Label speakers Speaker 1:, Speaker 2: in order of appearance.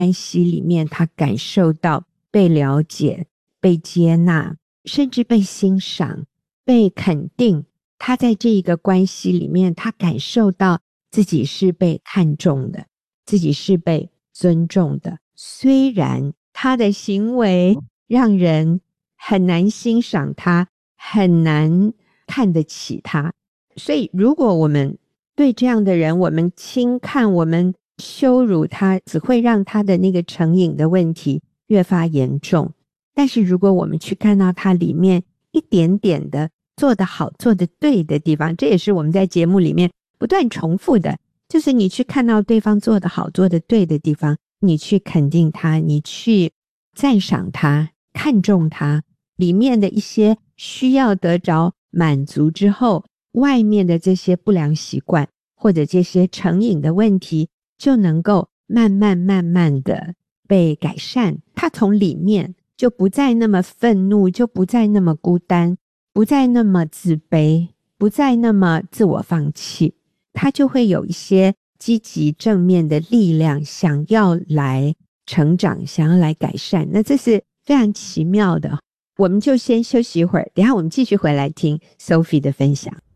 Speaker 1: 关系里面他感受到被了解、被接纳，甚至被欣赏、被肯定。他在这一个关系里面，他感受到自己是被看重的，自己是被尊重的。虽然他的行为让人很难欣赏他，很难看得起他，所以如果我们对这样的人，我们轻看，我们羞辱他，只会让他的那个成瘾的问题越发严重。但是如果我们去看到他里面一点点的做得好、做得对的地方，这也是我们在节目里面不断重复的，就是你去看到对方做得好、做得对的地方，你去肯定他，你去赞赏他，看重他，里面的一些需要得着满足之后，外面的这些不良习惯或者这些成瘾的问题就能够慢慢的被改善。他从里面就不再那么愤怒，就不再那么孤单，不再那么自卑，不再那么自我放弃，他就会有一些积极正面的力量想要来成长，想要来改善。那这是非常奇妙的。我们就先休息一会儿，等一下我们继续回来听 Sophie 的分享。